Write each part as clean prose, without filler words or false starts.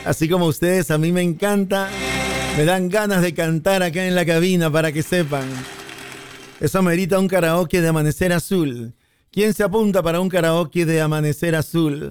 Así como ustedes, a mí me encanta. Me dan ganas de cantar acá en la cabina para que sepan. Eso amerita un karaoke de Amanecer Azul. ¿Quién se apunta para un karaoke de Amanecer Azul?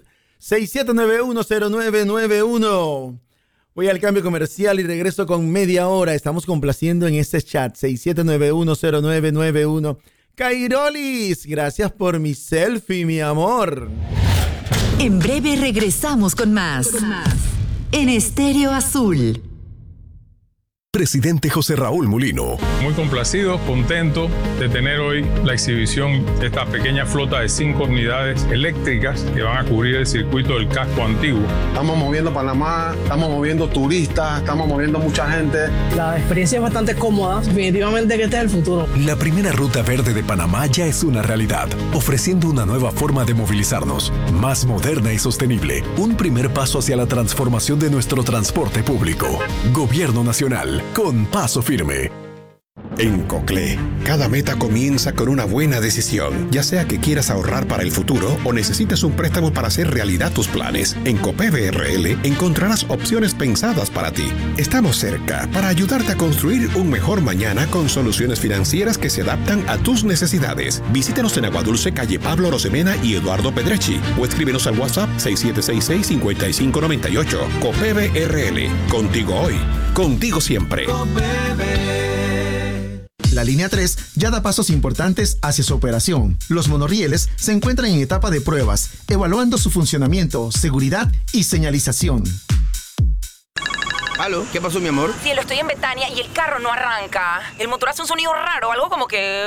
67910991. Voy al cambio comercial y regreso con media hora. Estamos complaciendo en este chat. 67910991. Kairolis, gracias por mi selfie, mi amor. En breve regresamos con más. En Estéreo Azul. Presidente José Raúl Mulino. Muy complacido, contento de tener hoy la exhibición de esta pequeña flota de 5 unidades eléctricas que van a cubrir el circuito del casco antiguo. Estamos moviendo Panamá, estamos moviendo turistas, estamos moviendo mucha gente. La experiencia es bastante cómoda, definitivamente que este es el futuro. La primera ruta verde de Panamá ya es una realidad, ofreciendo una nueva forma de movilizarnos, más moderna y sostenible. Un primer paso hacia la transformación de nuestro transporte público. Gobierno Nacional. Con paso firme. En Coclé, cada meta comienza con una buena decisión. Ya sea que quieras ahorrar para el futuro o necesites un préstamo para hacer realidad tus planes, en COPEBRL encontrarás opciones pensadas para ti. Estamos cerca para ayudarte a construir un mejor mañana con soluciones financieras que se adaptan a tus necesidades. Visítanos en Aguadulce, calle Pablo Rosemena y Eduardo Pedrechi, o escríbenos al WhatsApp 6766-5598. COPEBRL, contigo hoy, contigo siempre. La línea 3 ya da pasos importantes hacia su operación. Los monorrieles se encuentran en etapa de pruebas, evaluando su funcionamiento, seguridad y señalización. ¿Aló? ¿Qué pasó, mi amor? Cielo, estoy en Betania y el carro no arranca. El motor hace un sonido raro, algo como que...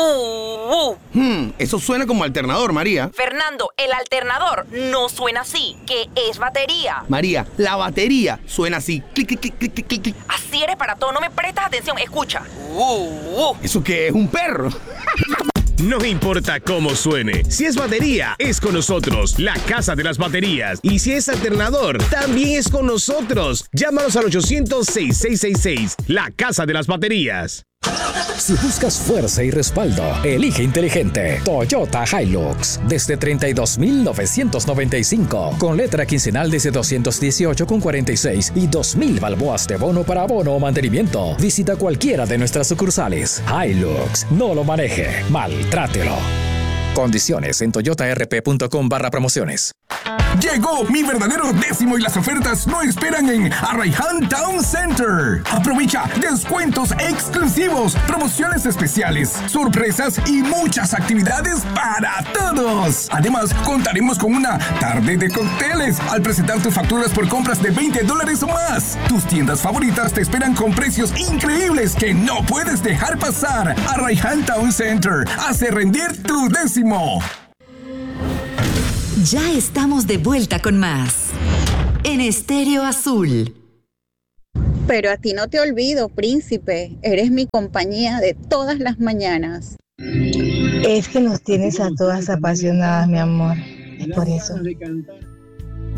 Eso suena como alternador, María. Fernando, el alternador no suena así, que es batería. María, la batería suena así. Clic, clic, clic, clic, clic, clic. Así eres para todo, no me prestas atención. Escucha. ¿Eso qué es? ¿Un perro? No importa cómo suene, si es batería, es con nosotros, la Casa de las Baterías. Y si es alternador, también es con nosotros. Llámanos al 800-6666, la Casa de las Baterías. Si buscas fuerza y respaldo, elige inteligente. Toyota Hilux, desde $32,995, con letra quincenal desde $218,46 y 2,000 balboas de bono para abono o mantenimiento. Visita cualquiera de nuestras sucursales. Hilux, no lo maneje, maltrátelo. Condiciones en toyotarp.com/promociones. Llegó mi verdadero décimo y las ofertas no esperan en Arraiján Town Center. Aprovecha descuentos exclusivos, promociones especiales, sorpresas y muchas actividades para todos. Además, contaremos con una tarde de cócteles al presentar tus facturas por compras de $20 o más. Tus tiendas favoritas te esperan con precios increíbles que no puedes dejar pasar. Arraiján Town Center hace rendir tu décimo. Ya estamos de vuelta con más en Estéreo Azul. Pero a ti no te olvido, príncipe. Eres mi compañía de todas las mañanas. Es que nos tienes a todas apasionadas, mi amor. Es por eso.